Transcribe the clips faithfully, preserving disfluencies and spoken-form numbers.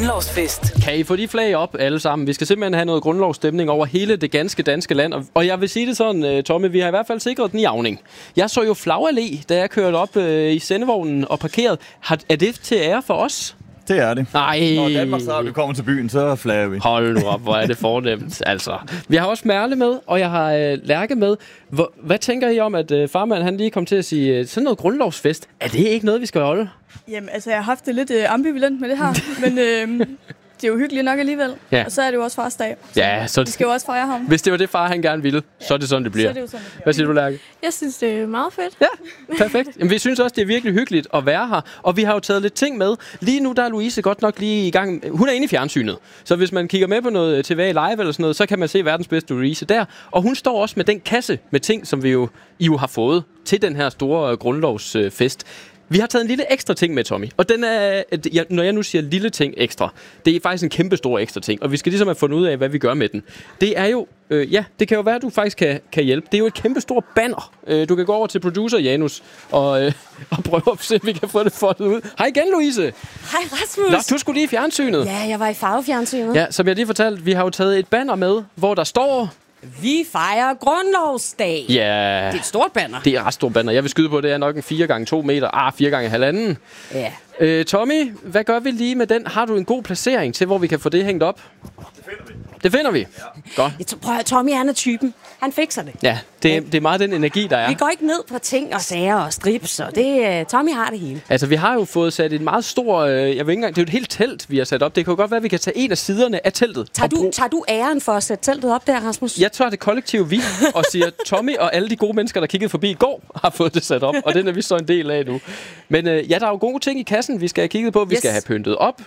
grundlovsfest. Kan I få de flag op alle sammen? Vi skal simpelthen have noget grundlovsstemning over hele det ganske danske land. Og jeg vil sige det sådan, Tommy, vi har i hvert fald sikret den i Auning. Jeg så jo flagallé, da jeg kørte op øh, i sendevognen og parkeret. Har, er det til ære for os? Det er det. Nej. Når Danmarks Radio kommer til byen, så flager vi. Hold nu op, hvor er det fornemt. Altså, vi har også Merle med, og jeg har øh, Lærke med. Hvor, hvad tænker I om, at øh, farmand han lige kom til at sige, øh, sådan noget grundlovsfest, er det ikke noget, vi skal holde? Jamen, altså, jeg har haft det lidt øh, ambivalent med det her, men øh, det er jo hyggeligt nok alligevel. Ja. Og så er det jo også fars dag. Så ja, så vi skal jo også fejre ham. Hvis det var det, far han gerne ville, ja. Så er det sådan, det bliver. Så er det jo sådan, det bliver. Hvad siger du, Lærke? Jeg synes, det er meget fedt. Ja, perfekt. Jamen, vi synes også, det er virkelig hyggeligt at være her. Og vi har jo taget lidt ting med. Lige nu der er Louise godt nok lige i gang. Hun er inde i fjernsynet. Så hvis man kigger med på noget T V live eller sådan noget, så kan man se verdens bedste Louise der. Og hun står også med den kasse med ting, som vi jo, I jo har fået til den her store grundlovsfest. Vi har taget en lille ekstra ting med, Tommy. Og den er, når jeg nu siger lille ting ekstra, det er faktisk en kæmpe stor ekstra ting. Og vi skal ligesom have fundet ud af, hvad vi gør med den. Det er jo, øh, ja, det kan jo være, at du faktisk kan, kan hjælpe. Det er jo et kæmpe stort banner. Øh, du kan gå over til producer Janus og, øh, og prøve at se, om vi kan få det foldet ud. Hej igen, Louise. Hej, Rasmus. Nå, du skulle lige i fjernsynet. Ja, jeg var i farvefjernsynet. Ja, som jeg lige fortalte, vi har jo taget et banner med, hvor der står... Vi fejrer grundlovsdag. Ja. Det er et stort banner. Det er et ret stort banner. Jeg vil skyde på, det er nok en fire gange to meter. Ah, fire gange halvanden. Ja. Øh, Tommy, hvad gør vi lige med den? Har du en god placering til, hvor vi kan få det hængt op? Det finder vi. Det finder vi. Ja. Godt. Jeg tror, prøv at, Tommy, han er typen. Han fikser det. Ja, det, det er meget den energi, der er. Vi går ikke ned på ting og sager og strips, og det, uh, Tommy har det hele. Altså, vi har jo fået sat et meget stort... Øh, jeg ved ikke engang, det er jo et helt telt, vi har sat op. Det kan jo godt være, at vi kan tage en af siderne af teltet. Tager du, tager du æren for at sætte teltet op der, Rasmus? Jeg tager det kollektive vi og siger, Tommy og alle de gode mennesker, der kiggede forbi i går, har fået det sat op, og den er vi så en del af nu. Men øh, ja, der er jo gode ting i kassen, vi skal have kigget på. Vi yes. skal have pyntet op.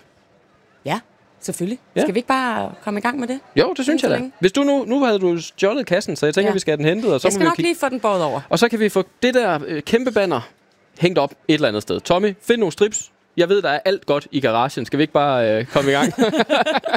Ja, selvfølgelig. Ja. Skal vi ikke bare komme i gang med det? Jo, det synes jeg da. Hvis du nu, nu havde du stjålet kassen, så jeg tænker, ja. vi skal have den hentet. Og så jeg skal må vi nok kigge... lige få den båret over. Og så kan vi få det der øh, kæmpe banner hængt op et eller andet sted. Tommy, find nogle strips. Jeg ved, der er alt godt i garagen. Skal vi ikke bare øh, komme i gang?